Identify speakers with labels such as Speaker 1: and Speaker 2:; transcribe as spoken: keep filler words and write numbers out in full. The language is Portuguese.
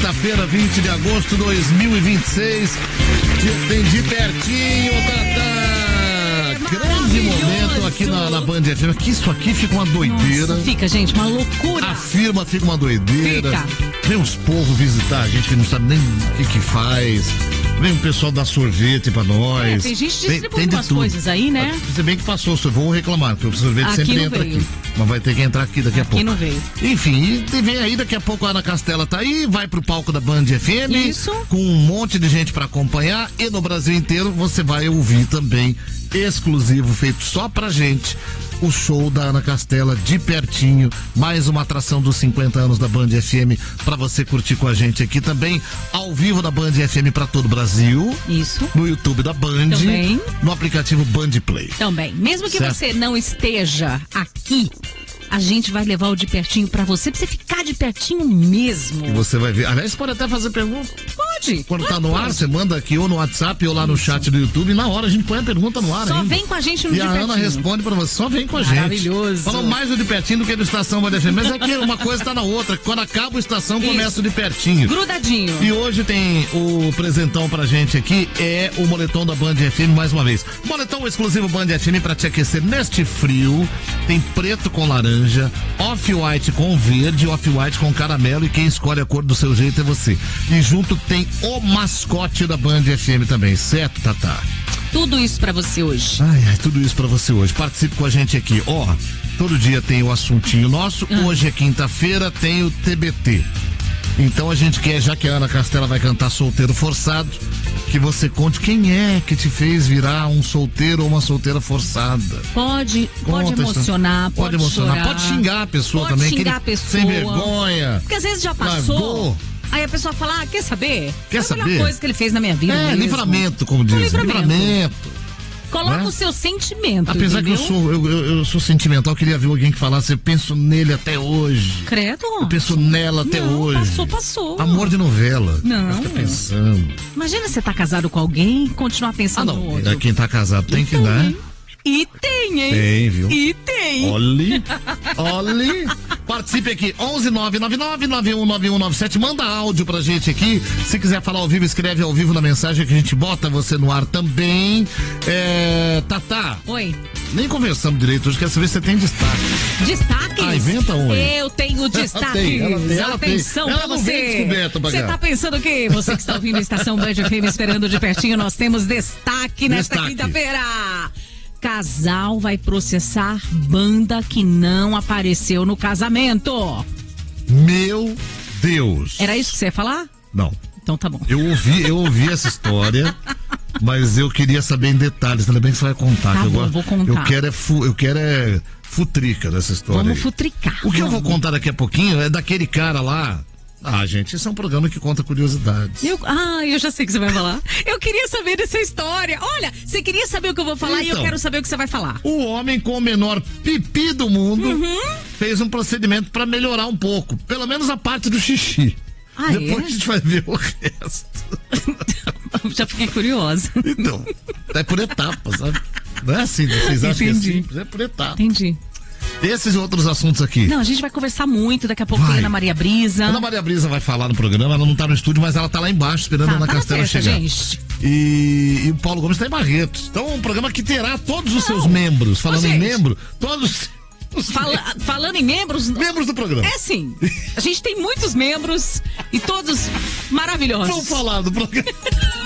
Speaker 1: quinta-feira, vinte de agosto de dois mil e vinte e seis. Tem de pertinho, Tatá. Grande momento aqui na, na Band F M. Que isso aqui fica uma doideira.
Speaker 2: Nossa, fica, gente, uma loucura.
Speaker 1: A firma fica uma doideira.
Speaker 2: Fica.
Speaker 1: Vem os povos visitar a gente que não sabe nem o que que faz. Vem o pessoal dar sorvete pra nós.
Speaker 2: É, tem gente distribuindo umas coisas aí, né?
Speaker 1: Se bem que passou, eu vou reclamar, porque o sorvete
Speaker 2: aqui
Speaker 1: sempre entra
Speaker 2: veio.
Speaker 1: aqui. Mas vai ter que entrar aqui daqui
Speaker 2: aqui
Speaker 1: a pouco.
Speaker 2: Aqui não veio.
Speaker 1: Enfim, e vem aí daqui a pouco a Ana Castela tá aí, vai pro palco da Band F M.
Speaker 2: Isso.
Speaker 1: Com um monte de gente pra acompanhar. E no Brasil inteiro você vai ouvir também, exclusivo, feito só pra gente, o show da Ana Castela de pertinho. Mais uma atração dos cinquenta anos da Band F M pra você curtir com a gente aqui também, ao vivo da Band F M pra todo o Brasil.
Speaker 2: Isso.
Speaker 1: No YouTube da Band.
Speaker 2: Também.
Speaker 1: No aplicativo Band Play.
Speaker 2: Também. Mesmo que
Speaker 1: Certo.
Speaker 2: você não esteja aqui, a gente vai levar o de pertinho pra você, pra você ficar de pertinho mesmo.
Speaker 1: E você vai ver. Aliás, você pode até fazer pergunta.
Speaker 2: Pode.
Speaker 1: Quando
Speaker 2: Claro
Speaker 1: tá no ar,
Speaker 2: pode.
Speaker 1: você manda aqui ou no WhatsApp ou lá no chat do YouTube. E na hora a gente põe a pergunta no ar
Speaker 2: Só
Speaker 1: ainda.
Speaker 2: vem com a gente no
Speaker 1: E
Speaker 2: de
Speaker 1: a
Speaker 2: pertinho.
Speaker 1: Ana responde pra você. Só vem com a gente.
Speaker 2: Maravilhoso.
Speaker 1: Falando mais do de pertinho do que do Estação Band F M. Mas é que uma coisa tá na outra. Quando acaba o Estação,
Speaker 2: Isso.
Speaker 1: começa o de pertinho.
Speaker 2: Grudadinho.
Speaker 1: E hoje tem o presentão pra gente aqui, é o moletom da Band F M mais uma vez. Moletom exclusivo Band F M pra te aquecer neste frio. Tem preto com laranja, off-white com verde, off-white com caramelo, e quem escolhe a cor do seu jeito é você. E junto tem o mascote da Band F M também, certo, Tatá?
Speaker 2: Tudo isso pra você hoje.
Speaker 1: Ai, ai, tudo isso pra você hoje. Participe com a gente aqui, ó. Todo dia tem o assuntinho nosso.
Speaker 2: Ah.
Speaker 1: Hoje é quinta-feira, tem o T B T. Então a gente quer, já que a Ana Castela vai cantar Solteiro Forçado, que você conte quem é que te fez virar um solteiro ou uma solteira forçada.
Speaker 2: Pode, pode
Speaker 1: Conta,
Speaker 2: emocionar,
Speaker 1: pode,
Speaker 2: pode
Speaker 1: emocionar,
Speaker 2: chorar.
Speaker 1: pode xingar a pessoa
Speaker 2: Pode
Speaker 1: também,
Speaker 2: xingar
Speaker 1: aquele
Speaker 2: a pessoa.
Speaker 1: sem vergonha.
Speaker 2: Porque às vezes já passou.
Speaker 1: Largou.
Speaker 2: Aí a pessoa fala, ah, quer saber?
Speaker 1: Quer
Speaker 2: Foi a
Speaker 1: saber?
Speaker 2: melhor coisa que ele fez na minha vida.
Speaker 1: É,
Speaker 2: mesmo.
Speaker 1: livramento, como dizem.
Speaker 2: livramento.
Speaker 1: livramento.
Speaker 2: Coloca
Speaker 1: né?
Speaker 2: o seu sentimento,
Speaker 1: Apesar
Speaker 2: entendeu?
Speaker 1: que eu sou, eu, eu, eu sou sentimental, queria ver alguém que falasse, eu penso nele até hoje.
Speaker 2: Credo.
Speaker 1: Eu penso nela até
Speaker 2: Não,
Speaker 1: hoje.
Speaker 2: passou, passou.
Speaker 1: Amor de novela.
Speaker 2: Não.
Speaker 1: Fica pensando.
Speaker 2: Imagina você tá casado com alguém e continuar
Speaker 1: Ah,
Speaker 2: pensando no
Speaker 1: não.
Speaker 2: outro.
Speaker 1: Quem tá casado tem que, né?
Speaker 2: E tem, hein?
Speaker 1: Tem, viu?
Speaker 2: E tem.
Speaker 1: Olhe, olhe. Participe aqui, onze nove nove nove nove um nove um nove sete. Manda áudio pra gente aqui. Se quiser falar ao vivo, escreve ao vivo na mensagem que a gente bota você no ar também. É, Tatá,
Speaker 2: Oi.
Speaker 1: nem conversamos direito hoje, quero saber se você tem destaque.
Speaker 2: Destaques?
Speaker 1: Ah, inventa um.
Speaker 2: Eu tenho destaques.
Speaker 1: tem, ela tem, ela tem.
Speaker 2: Atenção
Speaker 1: Ela
Speaker 2: pra
Speaker 1: não
Speaker 2: você.
Speaker 1: vem descoberta pra
Speaker 2: Você
Speaker 1: cá.
Speaker 2: tá pensando o quê? Você que está ouvindo a Estação Band F M esperando de pertinho, nós temos destaque nesta
Speaker 1: Destaque.
Speaker 2: quinta-feira. Casal vai processar banda que não apareceu no casamento.
Speaker 1: Meu Deus.
Speaker 2: Era isso que você ia falar?
Speaker 1: Não.
Speaker 2: Então tá bom.
Speaker 1: Eu ouvi, eu ouvi essa história, mas eu queria saber em detalhes. Ainda bem que você vai contar.
Speaker 2: Tá
Speaker 1: que eu
Speaker 2: bom,
Speaker 1: gosto-
Speaker 2: vou contar.
Speaker 1: Eu quero é, fu, eu quero é futrica dessa história.
Speaker 2: Vamos
Speaker 1: aí.
Speaker 2: futricar.
Speaker 1: O que eu vou
Speaker 2: vamos.
Speaker 1: contar daqui a pouquinho é daquele cara lá. Ah, gente, esse é um programa que conta curiosidades.
Speaker 2: Eu, ah, eu já sei o que você vai falar. Eu queria saber dessa história. Olha, você queria saber o que eu vou falar e eu
Speaker 1: Então.
Speaker 2: quero saber o que você vai falar.
Speaker 1: O homem com o menor pipi do mundo
Speaker 2: Uhum.
Speaker 1: fez um procedimento pra melhorar um pouco, pelo menos a parte do xixi.
Speaker 2: Ah,
Speaker 1: Depois
Speaker 2: é?
Speaker 1: a gente vai ver o resto.
Speaker 2: Já fiquei curiosa.
Speaker 1: Então, é por etapas, sabe? Não é assim, vocês acham
Speaker 2: Entendi.
Speaker 1: que é simples, é por etapas.
Speaker 2: Entendi.
Speaker 1: Esses e outros assuntos aqui.
Speaker 2: Não, a gente vai conversar muito. Daqui a pouco
Speaker 1: Vai.
Speaker 2: tem Ana Maria Brisa.
Speaker 1: Ana Maria Brisa vai falar no programa, ela não tá no estúdio, mas ela tá lá embaixo esperando
Speaker 2: Tá,
Speaker 1: a Ana
Speaker 2: tá na
Speaker 1: Castela
Speaker 2: festa,
Speaker 1: chegar.
Speaker 2: gente.
Speaker 1: E, e o Paulo Gomes tá em Barretos. Então é um programa que terá todos os seus membros. Falando
Speaker 2: Ô,
Speaker 1: em
Speaker 2: gente.
Speaker 1: membro, todos os
Speaker 2: Fala- falando em membros,
Speaker 1: membros do programa.
Speaker 2: é sim. A gente tem muitos membros e todos maravilhosos.
Speaker 1: Vamos falar do programa.